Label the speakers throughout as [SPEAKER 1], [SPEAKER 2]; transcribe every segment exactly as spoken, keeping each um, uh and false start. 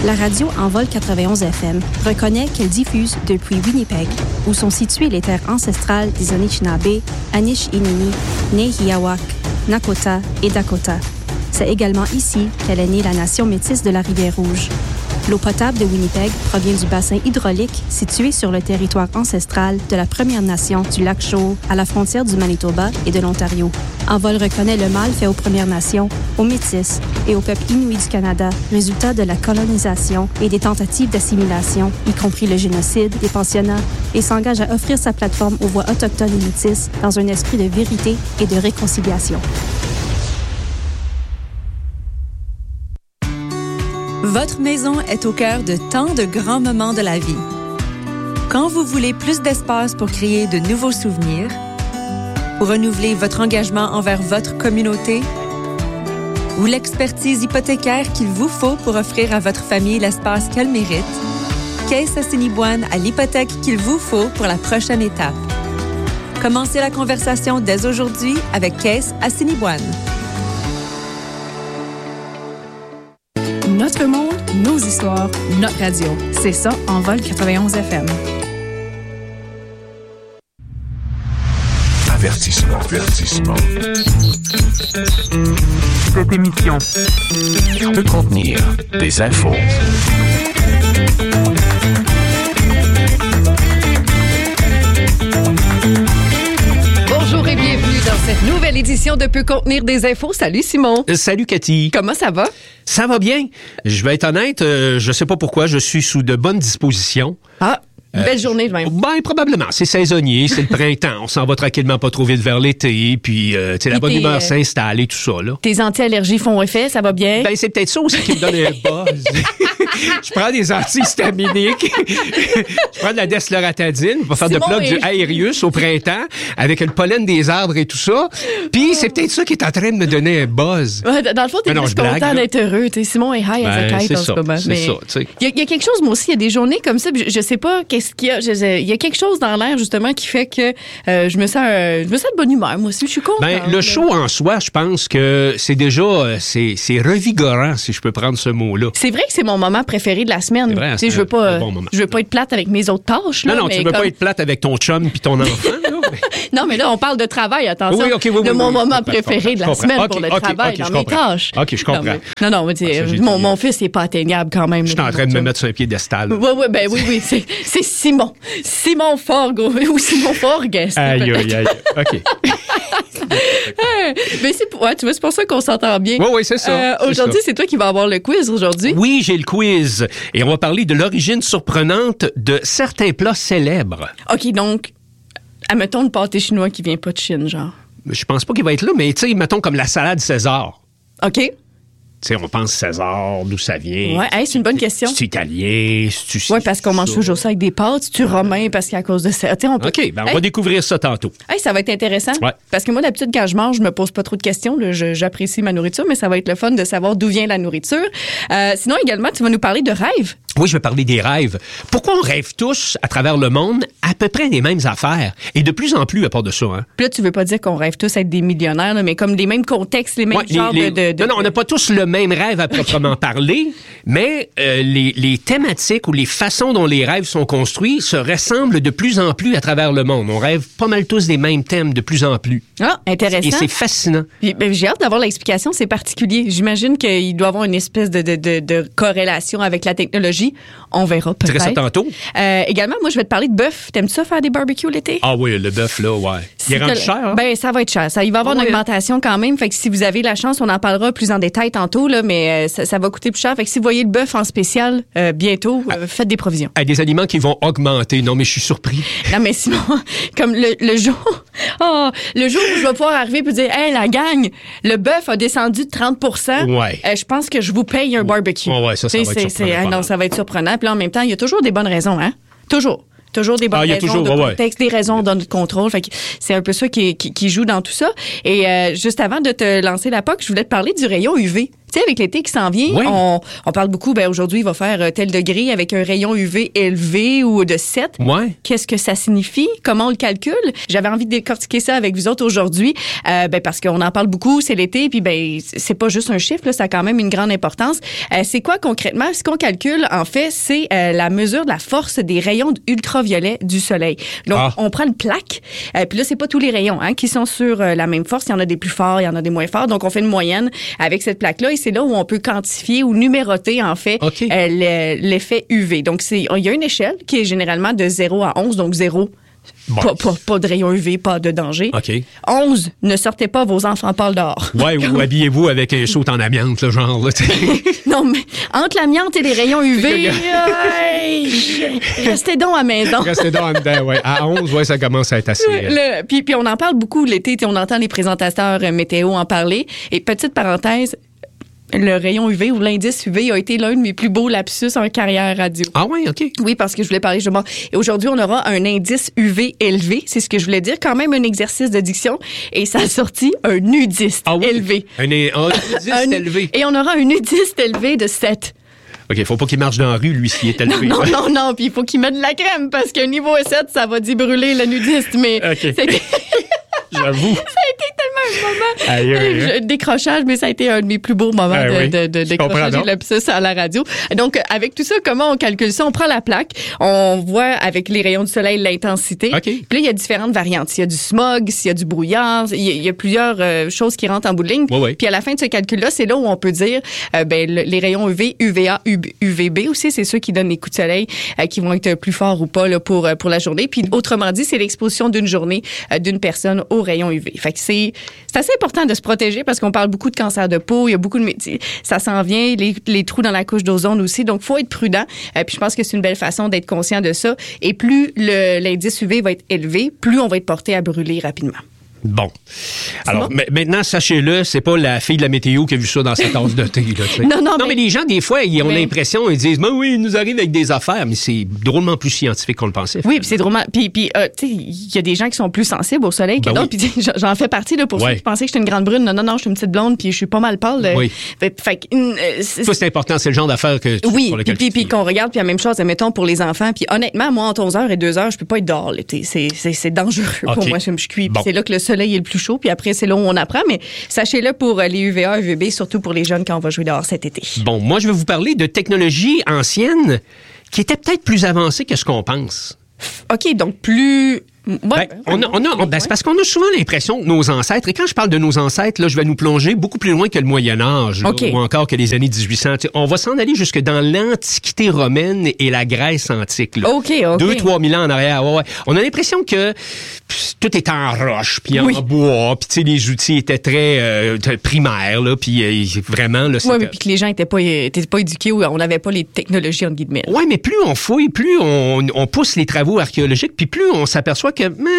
[SPEAKER 1] La radio Envol quatre-vingt-onze F M reconnaît qu'elle diffuse depuis Winnipeg, où sont situées les terres ancestrales des Anishinaabe, Anishinaabe, Nehiawak, Nakota et Dakota. C'est également ici qu'elle est née la nation métisse de la Rivière-Rouge. L'eau potable de Winnipeg provient du bassin hydraulique situé sur le territoire ancestral de la Première Nation du lac Shaw à la frontière du Manitoba et de l'Ontario. Envol reconnaît le mal fait aux Premières Nations, aux Métis et aux peuples inuits du Canada, résultat de la colonisation et des tentatives d'assimilation, y compris le génocide, des pensionnats, et s'engage à offrir sa plateforme aux voix autochtones et métisses dans un esprit de vérité et de réconciliation.
[SPEAKER 2] Votre maison est au cœur de tant de grands moments de la vie. Quand vous voulez plus d'espace pour créer de nouveaux souvenirs, pour renouveler votre engagement envers votre communauté, ou l'expertise hypothécaire qu'il vous faut pour offrir à votre famille l'espace qu'elle mérite, Caisse Assiniboine a l'hypothèque qu'il vous faut pour la prochaine étape. Commencez la conversation dès aujourd'hui avec Caisse Assiniboine.
[SPEAKER 3] Notre monde, nos histoires, notre radio. C'est ça, Envol quatre-vingt-onze F M.
[SPEAKER 4] Avertissement, avertissement.
[SPEAKER 5] Cette émission
[SPEAKER 4] peut contenir des infos.
[SPEAKER 6] Bonjour et bienvenue dans cette nouvelle édition de Peut contenir des infos. Salut Simon.
[SPEAKER 7] Euh, salut Cathy.
[SPEAKER 6] Comment ça va?
[SPEAKER 7] Ça va bien. Je vais être honnête, euh, je sais pas pourquoi, je suis sous de bonnes dispositions.
[SPEAKER 6] Ah, belle euh, journée de même.
[SPEAKER 7] Ben, probablement. C'est saisonnier, c'est le printemps. On s'en va tranquillement pas trop vite vers l'été. Puis, euh, tu sais, la bonne humeur euh, s'installe et tout ça, là.
[SPEAKER 6] Tes anti-allergies font effet, ça va bien?
[SPEAKER 7] Ben, c'est peut-être ça aussi qui me donne un buzz. Je prends des antihistaminiques. Je prends de la desloratadine pour faire Simon de plug et... du Aerius au printemps avec le pollen des arbres et tout ça. Puis, c'est peut-être ça qui est en train de me donner un buzz.
[SPEAKER 6] Ouais, dans le fond, t'es juste content blague, d'être heureux. T'sais, Simon est high as a kite en ce moment.
[SPEAKER 7] C'est ça, tu sais.
[SPEAKER 6] Il y, y a quelque chose, moi aussi, il y a des journées comme ça, je, je sais pas qu'est-ce qu'il y a. Il y a quelque chose dans l'air, justement, qui fait que euh, je me sens euh, je me sens de bonne humeur, moi aussi. Je suis contente.
[SPEAKER 7] Ben, le show en soi, je pense que c'est déjà, euh, c'est, c'est revigorant, si je peux prendre ce mot-là.
[SPEAKER 6] C'est vrai que c'est mon moment préféré de la semaine.
[SPEAKER 7] C'est vrai,
[SPEAKER 6] c'est je veux pas,
[SPEAKER 7] bon
[SPEAKER 6] je veux pas être plate avec mes autres tâches. Là,
[SPEAKER 7] non, non,
[SPEAKER 6] mais
[SPEAKER 7] tu veux
[SPEAKER 6] comme...
[SPEAKER 7] pas être plate avec ton chum puis ton enfant. Là, mais...
[SPEAKER 6] Non, mais là, on parle de travail, attention.
[SPEAKER 7] Oui, okay, oui,
[SPEAKER 6] de
[SPEAKER 7] oui,
[SPEAKER 6] mon
[SPEAKER 7] oui,
[SPEAKER 6] moment
[SPEAKER 7] oui,
[SPEAKER 6] préféré de la
[SPEAKER 7] comprends.
[SPEAKER 6] semaine
[SPEAKER 7] okay,
[SPEAKER 6] pour le
[SPEAKER 7] okay,
[SPEAKER 6] travail
[SPEAKER 7] okay,
[SPEAKER 6] dans mes tâches.
[SPEAKER 7] OK, je comprends.
[SPEAKER 6] Non, non, mais, mais ah, mon, mon fils n'est pas atteignable quand même.
[SPEAKER 7] Je suis en train de me mettre sur un piédestal.
[SPEAKER 6] Oui, oui, ben oui, oui. C'est, c'est Simon. Simon Forgue ou Simon Forgue.
[SPEAKER 7] Aïe, aïe, aïe. OK.
[SPEAKER 6] Mais c'est, ouais, tu vois, c'est pour ça qu'on s'entend bien.
[SPEAKER 7] Oui, oui, c'est ça.
[SPEAKER 6] Euh,
[SPEAKER 7] c'est
[SPEAKER 6] aujourd'hui,
[SPEAKER 7] ça.
[SPEAKER 6] c'est toi qui vas avoir le quiz aujourd'hui.
[SPEAKER 7] Oui, j'ai le quiz. Et on va parler de l'origine surprenante de certains plats célèbres.
[SPEAKER 6] OK, donc, admettons le pâté chinois qui vient pas de Chine, genre.
[SPEAKER 7] Je pense pas qu'il va être là, mais tu sais, mettons comme la salade César.
[SPEAKER 6] OK.
[SPEAKER 7] Tu sais, on pense César, d'où ça vient.
[SPEAKER 6] Ouais, hey, c'est une bonne question.
[SPEAKER 7] C'est italien, c'est-tu...
[SPEAKER 6] Oui, parce qu'on mange toujours ça avec des pâtes. C'est-tu romain parce qu'à cause de ça? On peut...
[SPEAKER 7] OK, ben on
[SPEAKER 6] hey.
[SPEAKER 7] va découvrir ça tantôt.
[SPEAKER 6] Hey, ça va être intéressant.
[SPEAKER 7] Ouais.
[SPEAKER 6] Parce que moi, d'habitude, quand je mange, je me pose pas trop de questions. Là. Je, j'apprécie ma nourriture, mais ça va être le fun de savoir d'où vient la nourriture. Euh, sinon, également, tu vas nous parler de rêves.
[SPEAKER 7] Oui, je vais parler des rêves. Pourquoi on rêve tous, à travers le monde, à peu près les mêmes affaires? Et de plus en plus, à part de ça. Hein?
[SPEAKER 6] Puis là, tu veux pas dire qu'on rêve tous à être des millionnaires, là, mais comme les mêmes contextes, les mêmes
[SPEAKER 7] ouais,
[SPEAKER 6] genres
[SPEAKER 7] les, les...
[SPEAKER 6] de, de...
[SPEAKER 7] Non, non, on n'a pas tous le même rêve à proprement parler, mais euh, les, les thématiques ou les façons dont les rêves sont construits se ressemblent de plus en plus à travers le monde. On rêve pas mal tous des mêmes thèmes de plus en plus.
[SPEAKER 6] Ah, intéressant.
[SPEAKER 7] Et c'est fascinant.
[SPEAKER 6] Puis, ben, j'ai hâte d'avoir l'explication, c'est particulier. J'imagine qu'il doit y avoir une espèce de, de, de, de corrélation avec la technologie. On verra peut-être.
[SPEAKER 7] Tu dirais ça tantôt.
[SPEAKER 6] Euh, également, moi, je vais te parler de bœuf. T'aimes-tu ça faire des barbecues l'été?
[SPEAKER 7] Ah oui, le bœuf, là, ouais. Il est rendu cher, hein?
[SPEAKER 6] Ben, ça va être cher. Ça, il va y avoir oh, une augmentation quand même. Fait que si vous avez la chance, on en parlera plus en détail tantôt, là, mais euh, ça, ça va coûter plus cher. Fait que si vous voyez le bœuf en spécial euh, bientôt, euh, faites des provisions.
[SPEAKER 7] Ah, des aliments qui vont augmenter. Non, mais je suis surpris.
[SPEAKER 6] Non, mais Simon, comme le, le jour, oh, le jour où je vais pouvoir arriver et dire, hey, la gang, le bœuf a descendu de trente pour cent.
[SPEAKER 7] Ouais.
[SPEAKER 6] Euh, je pense que je vous paye un barbecue.
[SPEAKER 7] Ouais, ouais, ça, ça va
[SPEAKER 6] c'est,
[SPEAKER 7] être surprenant.
[SPEAKER 6] C'est, non, ça va être surprenant. Puis là, en même temps, il y a toujours des bonnes raisons, hein? Toujours. Toujours des bonnes
[SPEAKER 7] ah,
[SPEAKER 6] raisons,
[SPEAKER 7] toujours,
[SPEAKER 6] de
[SPEAKER 7] ouais,
[SPEAKER 6] contexte, des raisons dans notre contrôle. Fait que c'est un peu ça qui, qui, qui joue dans tout ça. Et euh, juste avant de te lancer la P O C, je voulais te parler du rayon U V. Tu sais, avec l'été qui s'en vient,
[SPEAKER 7] Oui.
[SPEAKER 6] on, on parle beaucoup, ben aujourd'hui, il va faire tel degré avec un rayon U V élevé ou de sept.
[SPEAKER 7] Ouais.
[SPEAKER 6] Qu'est-ce que ça signifie? Comment on le calcule? J'avais envie de décortiquer ça avec vous autres aujourd'hui, euh, ben parce qu'on en parle beaucoup, c'est l'été, puis ben c'est pas juste un chiffre, là, ça a quand même une grande importance. Euh, c'est quoi concrètement? Ce qu'on calcule, en fait, c'est euh, la mesure de la force des rayons ultraviolets du soleil. Donc,
[SPEAKER 7] Ah.
[SPEAKER 6] on prend une plaque, euh, puis là, c'est pas tous les rayons hein, qui sont sur euh, la même force. Il y en a des plus forts, il y en a des moins forts. Donc, on fait une moyenne avec cette plaque-là, et c'est là où on peut quantifier ou numéroter, en fait,
[SPEAKER 7] OK.
[SPEAKER 6] euh, le- l'effet U V. Donc, c'est, il y a une échelle qui est généralement de zéro à onze, donc zéro.
[SPEAKER 7] Bon.
[SPEAKER 6] Pas, pas, pas de rayon U V, pas de danger.
[SPEAKER 7] OK.
[SPEAKER 6] onze, ne sortez pas vos enfants pâles dehors.
[SPEAKER 7] Ouais, ou habillez-vous avec un saut en amiante, le genre. Là, tu sais.
[SPEAKER 6] Non, mais entre l'amiante et les rayons U V, hey, restez donc à la maison.
[SPEAKER 7] Restez donc en dedans, ouais. À onze, ouais, ça commence à être assez. euh,
[SPEAKER 6] Le- puis, puis on en parle beaucoup l'été, on entend les présentateurs euh, météo en parler. Et petite parenthèse, le rayon U V ou l'indice U V a été l'un de mes plus beaux lapsus en carrière radio.
[SPEAKER 7] Ah ouais, OK.
[SPEAKER 6] Oui, parce que je voulais parler justement. Et aujourd'hui, on aura un indice U V élevé. C'est ce que je voulais dire. Quand même un exercice de diction. Et ça a sorti un nudiste
[SPEAKER 7] Ah oui.
[SPEAKER 6] élevé.
[SPEAKER 7] Un, un, un
[SPEAKER 6] Un-
[SPEAKER 7] élevé.
[SPEAKER 6] Et on aura un nudiste élevé de sept.
[SPEAKER 7] OK, faut pas qu'il marche dans la rue, lui, s'il est élevé.
[SPEAKER 6] Non, non, non. Puis il faut qu'il mette de la crème parce qu'un niveau sept, ça va d'y brûler le nudiste. Mais
[SPEAKER 7] OK.
[SPEAKER 6] c'était-
[SPEAKER 7] J'avoue.
[SPEAKER 6] ça a été tellement un moment
[SPEAKER 7] Aïe, aïe, aïe.
[SPEAKER 6] Je- décrochage, mais ça a été un de mes plus beaux moments
[SPEAKER 7] Ah
[SPEAKER 6] de,
[SPEAKER 7] oui,
[SPEAKER 6] de, de
[SPEAKER 7] je comprends
[SPEAKER 6] décrochage
[SPEAKER 7] donc.
[SPEAKER 6] et lapsus à la radio. Donc, avec tout ça, comment on calcule ça? On prend la plaque, on voit avec les rayons du soleil l'intensité.
[SPEAKER 7] OK.
[SPEAKER 6] Puis là, il y a différentes variantes. S'il y a du smog, s'il y a du brouillard, il y a, il y a plusieurs euh, choses qui rentrent en bout de ligne.
[SPEAKER 7] Oui, oui.
[SPEAKER 6] Puis à la fin de ce calcul-là, c'est là où on peut dire euh, ben, le- les rayons U V, U V A, U V B aussi, c'est ceux qui donnent les coups de soleil euh, qui vont être plus forts ou pas là, pour, euh, pour la journée. Puis autrement dit, c'est l'exposition d'une journée euh, d'une personne aux rayons U V. Fait que c'est, c'est assez important de se protéger parce qu'on parle beaucoup de cancer de peau, il y a beaucoup de métiers. Ça s'en vient, les, les trous dans la couche d'ozone aussi. Donc, faut être prudent. Euh, puis je pense que c'est une belle façon d'être conscient de ça. Et plus le, l'indice U V va être élevé, plus on va être porté à brûler rapidement.
[SPEAKER 7] Bon. Alors,
[SPEAKER 6] bon?
[SPEAKER 7] ma- maintenant, sachez-le, c'est pas la fille de la météo qui a vu ça dans sa tasse de thé. Là, tu sais.
[SPEAKER 6] Non, non,
[SPEAKER 7] mais...
[SPEAKER 6] mais-
[SPEAKER 7] les gens, des fois, ils ont
[SPEAKER 6] mais-
[SPEAKER 7] l'impression, ils disent, ben oui, ils nous arrivent avec des affaires, mais c'est drôlement plus scientifique qu'on le pensait.
[SPEAKER 6] Oui, puis c'est drôlement. Puis, puis euh, tu sais, il y a des gens qui sont plus sensibles au soleil que
[SPEAKER 7] Ben
[SPEAKER 6] d'autres.
[SPEAKER 7] oui.
[SPEAKER 6] Puis tu sais, j'en fais partie là, pour
[SPEAKER 7] Ouais.
[SPEAKER 6] ceux qui pensaient que j'étais une grande brune. Non, non, non, je suis une petite blonde, puis je suis pas mal pâle. euh.
[SPEAKER 7] Oui.
[SPEAKER 6] Fait, fait que, euh, c'est-
[SPEAKER 7] Toi, c'est important, c'est le genre d'affaires que tu,
[SPEAKER 6] oui,
[SPEAKER 7] pour
[SPEAKER 6] puis,
[SPEAKER 7] lequel
[SPEAKER 6] puis,
[SPEAKER 7] tu
[SPEAKER 6] puis
[SPEAKER 7] te-
[SPEAKER 6] qu'on regarde, puis la même chose, mettons, pour les enfants. Puis honnêtement, moi, entre onze heures et deux heures, je peux pas être dehors l'été. C'est, c'est, c'est dangereux
[SPEAKER 7] OK.
[SPEAKER 6] pour moi, je me suis cuit. Puis
[SPEAKER 7] Bon.
[SPEAKER 6] c'est là que le soleil est le plus chaud, puis après, c'est là où on apprend. Mais sachez-le pour euh, les U V A, U V B, surtout pour les jeunes quand on va jouer dehors cet été.
[SPEAKER 7] Bon, moi, je vais vous parler de technologies anciennes qui étaient peut-être plus avancées que ce qu'on pense.
[SPEAKER 6] OK, donc plus. Ouais,
[SPEAKER 7] Ben, on a, on a, on- ben, c'est parce qu'on a souvent l'impression que nos ancêtres, et quand je parle de nos ancêtres, là, je vais nous plonger beaucoup plus loin que le Moyen Âge, là,
[SPEAKER 6] OK.
[SPEAKER 7] ou encore que les années dix-huit cents. Tu sais, on va s'en aller jusque dans l'Antiquité romaine et la Grèce antique. Là.
[SPEAKER 6] OK, OK.
[SPEAKER 7] Deux, trois mille ans en arrière. Ouais, ouais. On a l'impression que pff, tout était en roche, puis en
[SPEAKER 6] Oui.
[SPEAKER 7] bois, puis tu sais, les outils étaient très euh, très primaires, là, puis euh, vraiment... Là,
[SPEAKER 6] Oui,
[SPEAKER 7] c'était-
[SPEAKER 6] mais puis que les gens n'étaient pas, étaient pas éduqués ou on n'avait pas les technologies, entre guillemets.
[SPEAKER 7] Ouais, mais plus on fouille, plus on, on pousse les travaux archéologiques, puis plus on s'aperçoit que mais,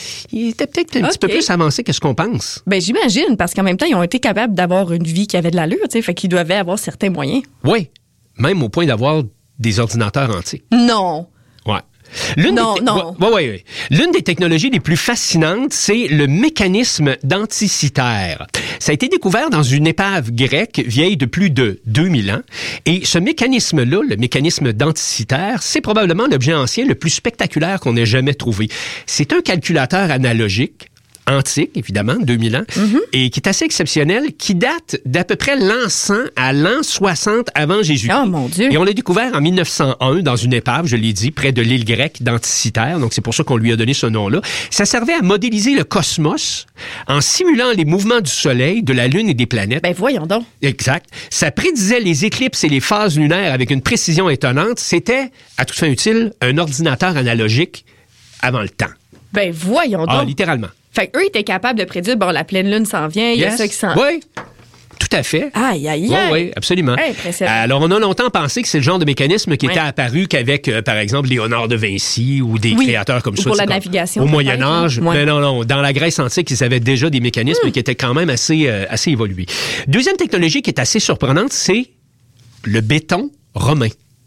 [SPEAKER 7] il était peut-être un petit
[SPEAKER 6] OK.
[SPEAKER 7] peu plus avancé que ce qu'on pense.
[SPEAKER 6] Ben j'imagine, parce qu'en même temps, ils ont été capables d'avoir une vie qui avait de l'allure, tu sais, fait qu'ils devaient avoir certains moyens.
[SPEAKER 7] Oui, même au point d'avoir des ordinateurs antiques.
[SPEAKER 6] Non.
[SPEAKER 7] Ouais. L'une
[SPEAKER 6] Non,
[SPEAKER 7] des
[SPEAKER 6] non.
[SPEAKER 7] Ouais, ouais, ouais. L'une des technologies les plus fascinantes, c'est le mécanisme denticitaire. Ça a été découvert dans une épave grecque vieille de plus de deux mille ans. Et ce mécanisme-là, le mécanisme denticitaire, c'est probablement l'objet ancien le plus spectaculaire qu'on ait jamais trouvé. C'est un calculateur analogique antique, évidemment, deux mille ans,
[SPEAKER 6] Mm-hmm.
[SPEAKER 7] et qui est assez exceptionnel, qui date d'à peu près l'an cent à l'an soixante avant Jésus-Christ.
[SPEAKER 6] Oh, mon Dieu.
[SPEAKER 7] Et on l'a découvert en mille neuf cent un dans une épave, je l'ai dit, près de l'île grecque d'Anticitaire. Donc, c'est pour ça qu'on lui a donné ce nom-là. Ça servait à modéliser le cosmos en simulant les mouvements du Soleil, de la Lune et des planètes.
[SPEAKER 6] Ben voyons donc.
[SPEAKER 7] Exact. Ça prédisait les éclipses et les phases lunaires avec une précision étonnante. C'était, à toute fin utile, un ordinateur analogique avant le temps.
[SPEAKER 6] Ben voyons
[SPEAKER 7] Ah,
[SPEAKER 6] donc.
[SPEAKER 7] littéralement.
[SPEAKER 6] Fait qu'eux étaient capables de prédire, bon, la pleine lune s'en vient, il y a
[SPEAKER 7] Yes.
[SPEAKER 6] ça qui s'en...
[SPEAKER 7] Oui, tout à fait.
[SPEAKER 6] Aïe, aïe,
[SPEAKER 7] Oui,
[SPEAKER 6] aïe.
[SPEAKER 7] oui, absolument.
[SPEAKER 6] Impressionnant.
[SPEAKER 7] Alors, on a longtemps pensé que c'est le genre de mécanisme qui était
[SPEAKER 6] Ouais.
[SPEAKER 7] apparu qu'avec, euh, par exemple, Léonard de Vinci ou des
[SPEAKER 6] Oui.
[SPEAKER 7] créateurs comme
[SPEAKER 6] Ou
[SPEAKER 7] ça.
[SPEAKER 6] pour
[SPEAKER 7] tu
[SPEAKER 6] la
[SPEAKER 7] sais, comme-
[SPEAKER 6] navigation,
[SPEAKER 7] Au
[SPEAKER 6] peut-être,
[SPEAKER 7] Moyen Âge.
[SPEAKER 6] hein. Ouais.
[SPEAKER 7] Mais non, non. Dans la Grèce antique, ils avaient déjà des mécanismes
[SPEAKER 6] Hmm.
[SPEAKER 7] qui étaient quand même assez, euh, assez évolués. Deuxième technologie qui est assez surprenante, c'est le béton romain.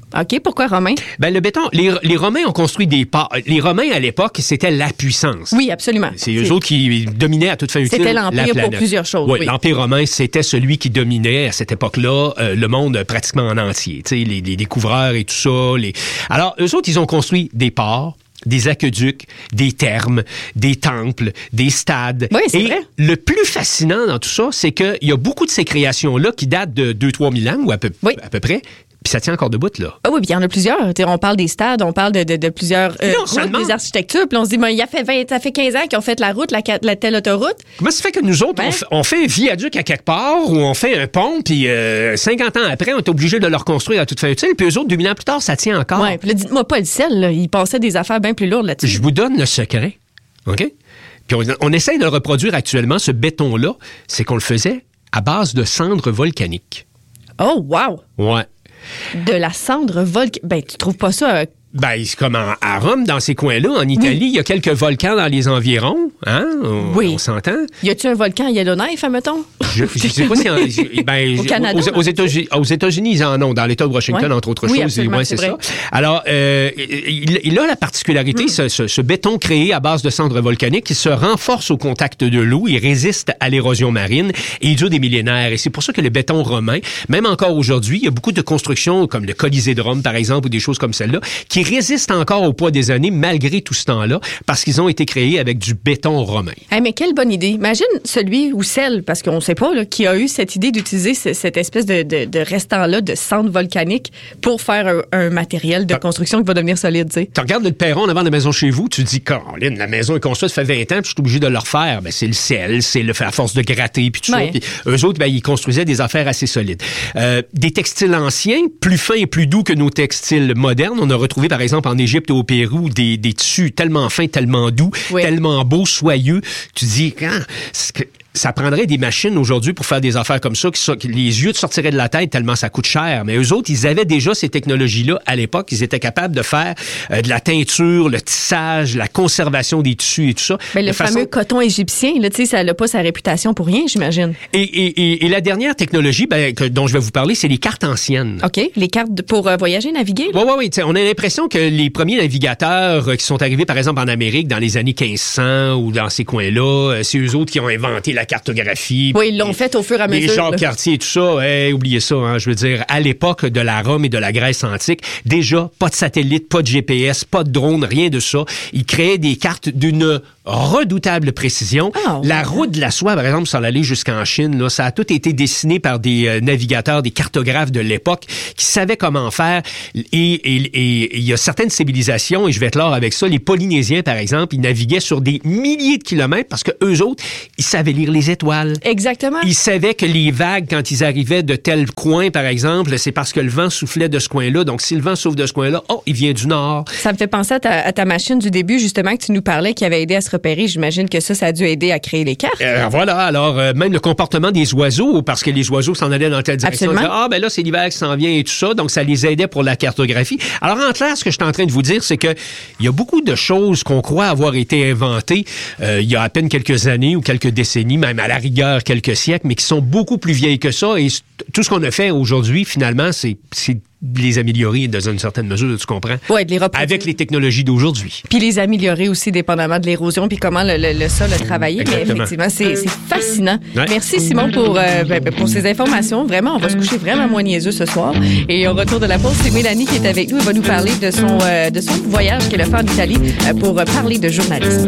[SPEAKER 6] OK, pourquoi romain?
[SPEAKER 7] Ben, le béton, les, les Romains ont construit des ports. Les Romains, à l'époque, c'était la puissance.
[SPEAKER 6] Oui, absolument.
[SPEAKER 7] C'est eux autres qui dominaient à toute fin utile
[SPEAKER 6] C'était
[SPEAKER 7] la
[SPEAKER 6] l'Empire
[SPEAKER 7] planète.
[SPEAKER 6] pour plusieurs choses.
[SPEAKER 7] Oui,
[SPEAKER 6] oui.
[SPEAKER 7] l'Empire romain, c'était celui qui dominait à cette époque-là euh, le monde pratiquement en entier. Tu sais, les, les découvreurs et tout ça. Les... Alors, eux autres, ils ont construit des ports, des aqueducs, des thermes, des temples, des stades.
[SPEAKER 6] Oui, c'est
[SPEAKER 7] et
[SPEAKER 6] vrai.
[SPEAKER 7] le plus fascinant dans tout ça, c'est qu'il y a beaucoup de ces créations-là qui datent de deux à trois mille ans, ou à peu,
[SPEAKER 6] Oui.
[SPEAKER 7] à peu près. Puis ça tient encore debout, là.
[SPEAKER 6] Ah oui, puis il y en a plusieurs. T'sais, on parle des stades, on parle de, de, de plusieurs euh,
[SPEAKER 7] Non
[SPEAKER 6] routes,
[SPEAKER 7] seulement-
[SPEAKER 6] des architectures. Puis on se dit, ben, il y a fait vingt, ça fait quinze ans qu'ils ont fait la route, la, la telle autoroute.
[SPEAKER 7] Comment ça fait que nous autres,
[SPEAKER 6] Ben.
[SPEAKER 7] on, f- on fait un viaduc à quelque part ou on fait un pont, puis euh, cinquante ans après, on est obligé de le reconstruire à toute fin utile, puis eux autres, deux mille ans plus tard, ça tient encore.
[SPEAKER 6] Ouais, puis là, dites-moi pas le sel, là. Il passait des affaires bien plus lourdes là-dessus.
[SPEAKER 7] Je vous donne le secret, OK? Puis on, on essaye de le reproduire actuellement, ce béton-là, c'est qu'on le faisait à base de cendres volcaniques.
[SPEAKER 6] Oh, wow!
[SPEAKER 7] Ouais.
[SPEAKER 6] De la cendre volcanique. Ben, tu trouves pas ça... euh,
[SPEAKER 7] Ben, c'est comme en- à Rome, dans ces coins-là, en Italie, il y a quelques volcans dans les environs, hein? On,
[SPEAKER 6] Oui.
[SPEAKER 7] on s'entend?
[SPEAKER 6] Y a-tu un volcan à Yellowknife, admettons?
[SPEAKER 7] Je ne sais pas si... En, ben,
[SPEAKER 6] Au Canada,
[SPEAKER 7] aux, aux États-Unis, aux États-Unis, ils en ont, dans l'État de Washington,
[SPEAKER 6] Ouais.
[SPEAKER 7] entre autres
[SPEAKER 6] Oui,
[SPEAKER 7] choses.
[SPEAKER 6] absolument,
[SPEAKER 7] Ouais,
[SPEAKER 6] c'est
[SPEAKER 7] c'est
[SPEAKER 6] vrai.
[SPEAKER 7] ça. Alors, euh, il, il a la particularité,
[SPEAKER 6] Mm.
[SPEAKER 7] ce, ce- ce béton créé à base de cendres volcaniques, qui se renforce au contact de l'eau, il résiste à l'érosion marine et il dure des millénaires. Et c'est pour ça que le béton romain, même encore aujourd'hui, il y a beaucoup de constructions, comme le Colisée de Rome, par exemple, ou des choses comme celle-là, qui résistent encore au poids des années, malgré tout ce temps-là, parce qu'ils ont été créés avec du béton romain.
[SPEAKER 6] Hey, mais quelle bonne idée. Imagine celui ou celle, parce qu'on ne sait pas, là, qui a eu cette idée d'utiliser ce- cette espèce de, de, de restant-là de cendre volcanique pour faire un, un matériel de construction qui va devenir solide, tu sais.
[SPEAKER 7] Tu regardes le perron en avant de la maison chez vous, tu te dis, Caroline, la maison est construite, ça fait vingt ans, puis je suis obligé de le refaire. Ben, c'est le sel, c'est le fait à force de gratter, puis tout
[SPEAKER 6] Ouais.
[SPEAKER 7] ça. Puis eux autres, ben, ils construisaient des affaires assez solides. Euh, des textiles anciens, plus fins et plus doux que nos textiles modernes. On a retrouvé, par exemple, en Égypte et au Pérou, des, des tissus tellement fins, tellement doux,
[SPEAKER 6] Oui.
[SPEAKER 7] tellement beaux, soyeux. Tu te dis, ah, c'est que ça prendrait des machines aujourd'hui pour faire des affaires comme ça, qui so- que les yeux te sortiraient de la tête tellement ça coûte cher. Mais eux autres, ils avaient déjà ces technologies-là à l'époque. Ils étaient capables de faire euh, de la teinture, le tissage, la conservation des tissus et tout ça.
[SPEAKER 6] Ben, le
[SPEAKER 7] de façon-
[SPEAKER 6] fameux coton égyptien, là, tu sais, ça n'a pas sa réputation pour rien, j'imagine.
[SPEAKER 7] Et, et, et, et la dernière technologie ben, que, dont je vais vous parler, c'est les cartes anciennes.
[SPEAKER 6] OK. Les cartes de- pour euh, voyager, naviguer, là?
[SPEAKER 7] Oui, oui, oui. T'sais, on a l'impression que les premiers navigateurs euh, qui sont arrivés, par exemple, en Amérique dans les années quinze cents ou dans ces coins-là, euh, c'est eux autres qui ont inventé la cartographie.
[SPEAKER 6] Oui, ils l'ont fait au fur et à
[SPEAKER 7] Les
[SPEAKER 6] mesure.
[SPEAKER 7] Jacques
[SPEAKER 6] là.
[SPEAKER 7] Cartier et tout ça, hey, oubliez ça, hein, je veux dire, à l'époque de la Rome et de la Grèce antique, déjà, pas de satellite, pas de G P S, pas de drone, rien de ça. Ils créaient des cartes d'une redoutable précision.
[SPEAKER 6] Ah, ouais.
[SPEAKER 7] La route de la soie, par exemple, sans aller jusqu'en Chine, là, ça a tout été dessiné par des euh, navigateurs, des cartographes de l'époque qui savaient comment faire. Et et- et il y a certaines civilisations, et je vais être là avec ça, les Polynésiens, par exemple, ils naviguaient sur des milliers de kilomètres parce que eux autres, ils savaient lire les étoiles.
[SPEAKER 6] Exactement.
[SPEAKER 7] Ils savaient que les vagues, quand ils arrivaient de tel coin, par exemple, c'est parce que le vent soufflait de ce coin-là. Donc, si le vent souffle de ce coin-là, oh, il vient du nord.
[SPEAKER 6] Ça me fait penser à ta, à ta machine du début, justement, que tu nous parlais, qui avait aidé à se repérer. J'imagine que ça, ça a dû aider à créer les cartes.
[SPEAKER 7] Euh, voilà, alors euh, même le comportement des oiseaux, parce que les oiseaux s'en allaient dans telle direction.
[SPEAKER 6] Absolument.
[SPEAKER 7] Ils disaient, ah, ben là, c'est l'hiver qui s'en vient et tout ça. Donc, ça les aidait pour la cartographie. Alors, en clair, ce que je suis en train de vous dire, c'est que il y a beaucoup de choses qu'on croit avoir été inventées euh, il y a à peine quelques années ou quelques décennies, même à la rigueur quelques siècles, mais qui sont beaucoup plus vieilles que ça. Et c- tout ce qu'on a fait aujourd'hui, finalement, c'est c'est de les améliorer dans une certaine mesure, tu comprends?
[SPEAKER 6] Ouais, de les reproduire.
[SPEAKER 7] Avec les technologies d'aujourd'hui.
[SPEAKER 6] Puis les améliorer aussi dépendamment de l'érosion puis comment le, le, le sol a travaillé. Mais
[SPEAKER 7] Exactement.
[SPEAKER 6] effectivement, c'est c'est fascinant.
[SPEAKER 7] Ouais.
[SPEAKER 6] Merci Simon pour, euh, ben, ben, pour ces informations. Vraiment, on va se coucher vraiment moins niaiseux ce soir. Et au retour de la pause, c'est Mélanie qui est avec nous. Elle va nous parler de son, euh, de son voyage qu'elle a fait en Italie euh, pour euh, parler de journalisme.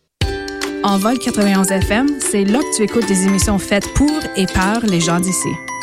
[SPEAKER 3] En Vol quatre-vingt-onze F M, c'est là que tu écoutes des émissions faites pour et par les gens d'ici.